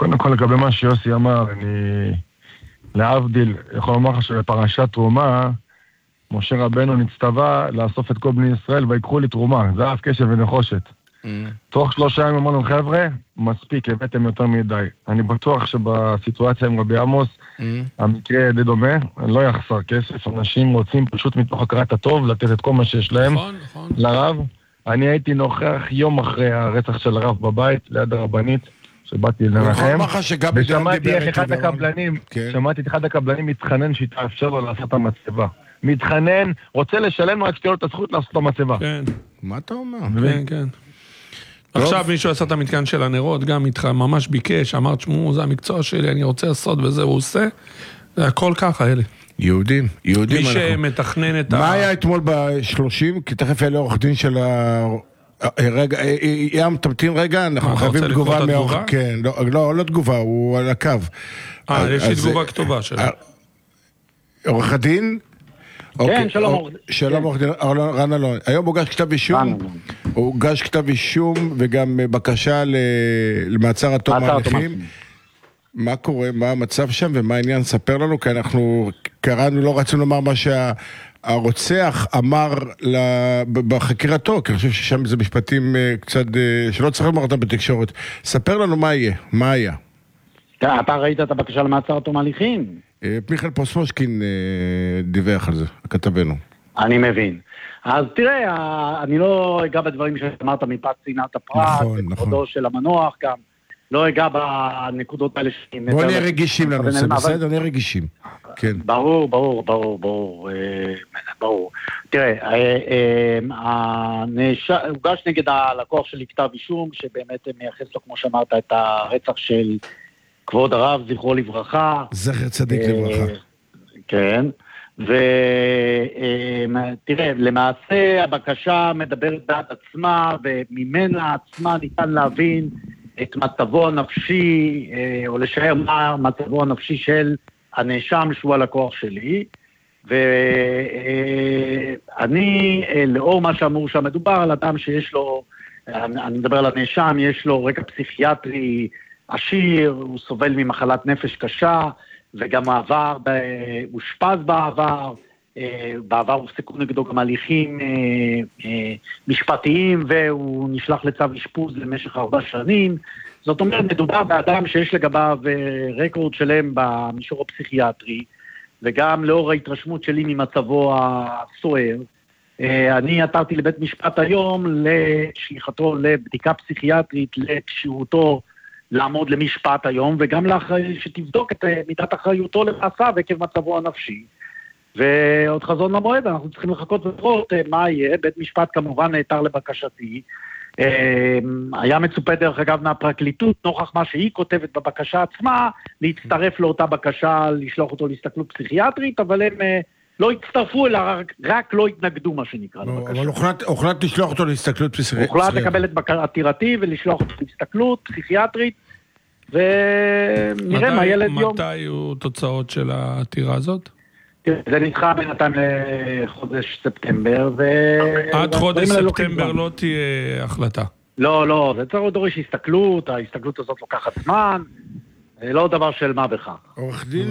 קודם כל לגבי מה שיוסי אמר, אני להבדיל, יכול לומר לך שבפרשת תרומה, משה רבנו נצטווה לאסוף את כל בני ישראל ויקחו לי תרומה, זה אף קשב ונחושת. תוך 3 ימים אמרנו, חבר'ה, מספיק, הבאתם יותר מדי. אני בטוח שבסיטואציה עם רבי עמוס, המקרה די דומה, לא יחסר כסף, אנשים רוצים פשוט מתוך הכרת הטוב לתת את כל מה שיש להם לרב. אני הייתי נוכח יום אחרי הרצח של הרב בבית, ליד הרבנית, שבאתי לנחם, ושמעתי איך אחד הקבלנים מתחנן שיתאפשר לו לעשות את המצבה. מתחנן, רוצה לשלם, רק שתהיה לו את הזכות לעשות את המצבה. כן. מה אתה אומר? כן, כן. עכשיו מישהו עשה את המתקן של הנרות, גם איתך ממש ביקש, אמרת שמו, זה המקצוע שלי, אני רוצה לעשות וזה, הוא עושה, זה הכל ככה, אלה. יהודים מי שמתכנן את מה היה אתמול ב-30? כי תכף יהיה לעורך דין של רגע, ים, תמתין רגע, אנחנו חייבים תגובה מעורך... כן, לא תגובה, הוא על הקו. יש לי תגובה כתובה שלו. עורך הדין? כן, שלום. שלום עורך דין, רן אלון. היום הוגש כתב אישום? הוגש כתב אישום וגם בקשה למעצר עד תום ההליכים. מה קורה, מה המצב שם ומה העניין? ספר לנו, כי אנחנו קראנו, לא רצינו לומר מה שהרוצח אמר בחקירתו, כי אני חושב ששם זה משפטים קצת שלא צריך לומר אותם בתקשורת. ספר לנו מה יהיה, מה היה. אתה ראית את הבקשה למעצר עד תום ההליכים? מיכאל פוסמושקין דיווח על זה, כתבנו. אני מבין. אז תראה, אני לא אגע בדברים שאמרת מפאת צנעת הפרט, וכבודו של המנוח גם, לא אגע בנקודות האלה. בוא נהיה רגישים לנושא, בסדר? נהיה רגישים. כן. ברור. תראה, הוגש נגד הלקוח שלי כתב אישום, שבאמת מייחס לו, כמו שאמרת, את הרצח של כבוד הרב, זכרו לברכה. זכר צדיק לברכה. כן. ותראה, למעשה הבקשה מדברת בעד עצמה, וממנה עצמה ניתן להבין את מצבו הנפשי, או לשער מה מצבו הנפשי של הנאשם שהוא הלקוח שלי, ואני, לאור מה שאמור שם, מדובר על אדם שיש לו, אני מדבר על הנאשם, יש לו רקע פסיכיאטרי עשיר, הוא סובל ממחלת נפש קשה, וגם הושפז בעבר הופסקו נגדו גם הליכים משפטיים, והוא נשלח לצו אשפוז למשך 4 שנים. זאת אומרת, מדובר באדם שיש לגביו רקורד שלם במישור הפסיכיאטרי, וגם לאור ההתרשמות שלי ממצבו הסוער, אני עתרתי לבית משפט היום לשליחתו לבדיקה פסיכיאטרית לכשירותו לעמוד למשפט היום, וגם שתבדוק את מידת אחריותו למעשה ועקב מצבו הנפשי. ועוד חזון למועד, אנחנו צריכים לחכות ולראות מה יהיה. בית משפט כמובן נעתר לבקשתי. היה מצופה דרך אגב מהפרקליטות, נוכח מה שהיא כותבת בבקשה עצמה, להצטרף לאותה בקשה, לשלוח אותו להסתכלות פסיכיאטרית, אבל הם לא הצטרפו, אלא רק לא התנגדו, מה שנקרא. אבל הוחלט לשלוח אותו להסתכלות פסיכיאטרית. הוחלט לקבל את עתירתי ולשלוח אותו להסתכלות פסיכיאטרית, ונראה מה ילד יום. מתי היו תוצאות של העתירה הזאת? זה נדחה בינתיים לחודש ספטמבר. עד חודש ספטמבר לא תהיה החלטה. לא, זה צריך דורש הסתכלות, ההסתכלות הזאת לוקחת זמן, לא דבר של מה בכך. עורך דין,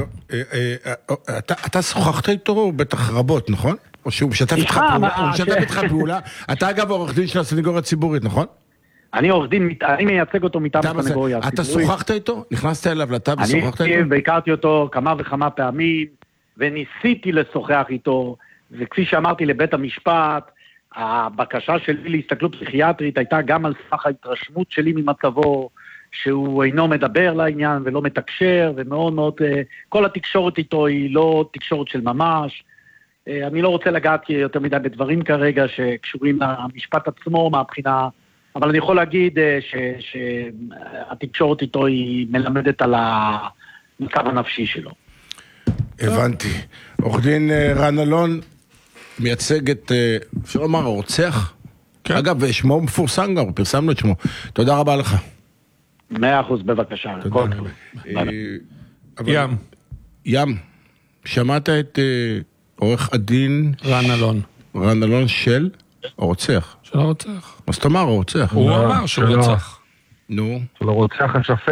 אתה שוחחת איתו בטח רבות, נכון? או שהוא משתף איתך פעולה? אתה אגב עורך דין של הסניגוריה הציבורית, נכון? אני עורך דין, אני מייצג אותו מטעם הסניגוריה הציבורית. אתה שוחחת איתו? נכנסת אליו לתא ושוחחת איתו? אני והכרתי אותו כמה וכמה פעמים, וניסיתי לשוחח איתו, וכפי שאמרתי לבית המשפט, הבקשה שלי להסתכלות פסיכיאטרית הייתה גם על סמך ההתרשמות שלי ממצבו, שהוא אינו מדבר לעניין ולא מתקשר, ומאוד מאוד, כל התקשורת איתו היא לא תקשורת של ממש. אני לא רוצה לגעת יותר מדי בדברים כרגע שקשורים למשפט עצמו מהבחינה, אבל אני יכול להגיד שהתקשורת איתו היא מלמדת על המצב הנפשי שלו. הבנתי. עורך דין רן אלון מייצג את, אפשר לומר, הרוצח? כן. אגב, שמו מפורסם גם, פרסמנו את שמו. תודה רבה לך. 100% בבקשה. ים, שמעת את עורך הדין רן אלון של הרוצח? של הרוצח. מה זאת אומרת הרוצח? הוא אמר שהוא רצח. נו. של הרוצח השפט.